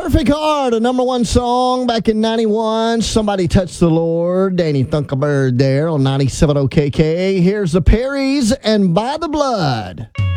Perfect Heart, a number one song back in 91. Somebody Touched the Lord. Danny Thunkerbird there on 97 OKK. Here's the Perrys and By the Blood.